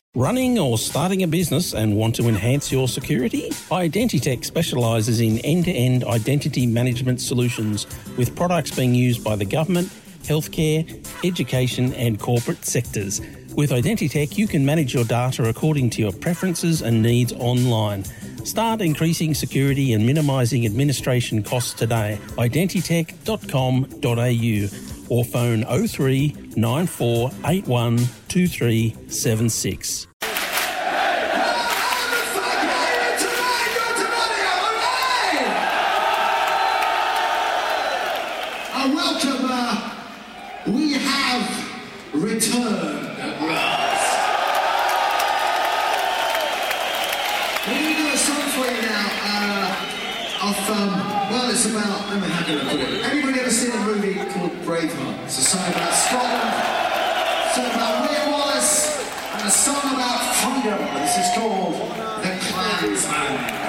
Running or starting a business and want to enhance your security? Identitech specialises in end-to-end identity management solutions with products being used by the government, healthcare, education and corporate sectors. With Identitech, you can manage your data according to your preferences and needs online. Start increasing security and minimising administration costs today. Identitech.com.au or phone 03 94 81 2376. We have returned at last. We're going to do a song for you now well, it's about, how can I put it? Anybody ever seen a movie called Braveheart? It's a song about Scotland, a song about William Wallace, and a song about freedom. This is called The Clansman.